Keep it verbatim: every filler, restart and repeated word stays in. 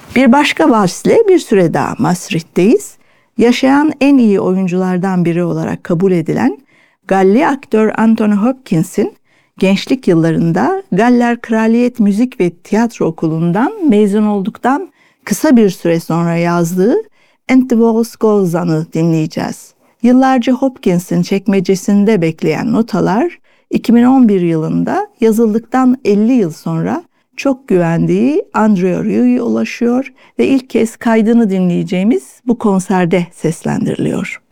Bir başka valsle bir süre daha Maastricht'teyiz. Yaşayan en iyi oyunculardan biri olarak kabul edilen Galli aktör Anthony Hopkins'in gençlik yıllarında Galler Kraliyet Müzik ve Tiyatro Okulu'ndan mezun olduktan kısa bir süre sonra yazdığı And the Walls Goes On'ı dinleyeceğiz. Yıllarca Hopkins'in çekmecesinde bekleyen notalar iki bin on bir yılında yazıldıktan elli yıl sonra çok güvendiği Andrea Rieu'ya ulaşıyor ve ilk kez kaydını dinleyeceğimiz bu konserde seslendiriliyor.